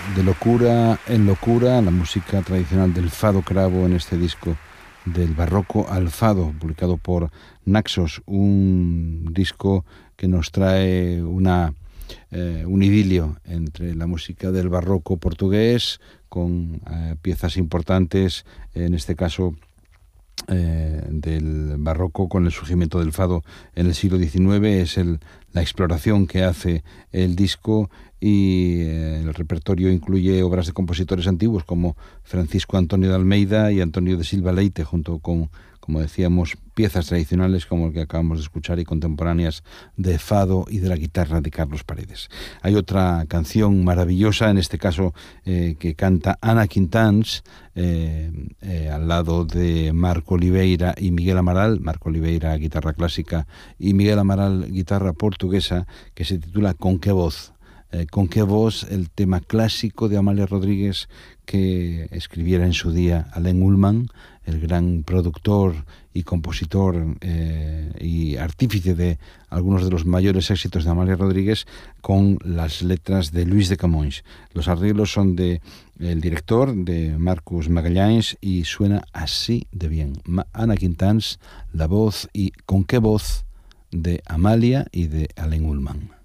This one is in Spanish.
de locura en locura, la música tradicional del fado cravo en este disco del barroco al fado, publicado por Naxos, un disco que nos trae un idilio entre la música del barroco portugués con piezas importantes, en este caso del barroco con el surgimiento del fado en el siglo XIX. Es la exploración que hace el disco y el repertorio incluye obras de compositores antiguos como Francisco Antonio de Almeida y Antonio de Silva Leite, junto con, como decíamos, piezas tradicionales como el que acabamos de escuchar y contemporáneas de fado y de la guitarra de Carlos Paredes. Hay otra canción maravillosa, en este caso que canta Ana Quintans, al lado de Marco Oliveira y Miguel Amaral. Marco Oliveira, guitarra clásica, y Miguel Amaral, guitarra portuguesa, que se titula Con qué voz. Con qué voz, el tema clásico de Amália Rodríguez que escribiera en su día Alain Ullman, el gran productor y compositor y artífice de algunos de los mayores éxitos de Amália Rodríguez, con las letras de Luis de Camões. Los arreglos son de el director, de Marcos Magalhães, y suena así de bien. Ana Quintans, la voz, y Con qué voz, de Amália y de Alain Ullman.